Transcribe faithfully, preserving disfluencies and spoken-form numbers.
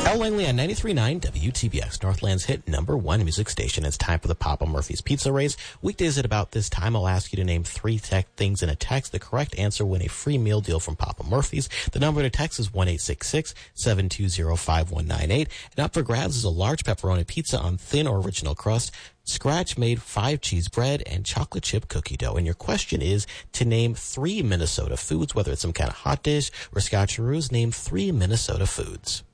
Al Langley on ninety-three point nine W T B X, Northland's hit number one music station. It's time for the Papa Murphy's Pizza Race. Weekdays at about this time, I'll ask you to name three tech things in a text. The correct answer will win a free meal deal from Papa Murphy's. The number to text is one eight six six, seven two zero, five one nine eight. And up for grabs is a large pepperoni pizza on thin or original crust, scratch-made five-cheese bread, and chocolate chip cookie dough. And your question is to name three Minnesota foods, whether it's some kind of hot dish or scotcheroos. Name three Minnesota foods.